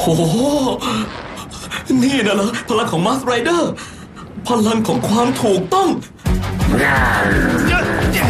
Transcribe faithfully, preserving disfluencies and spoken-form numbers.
นี่นะเหรอพลังของมาสไรเดอร์พลังของความถูกต้อง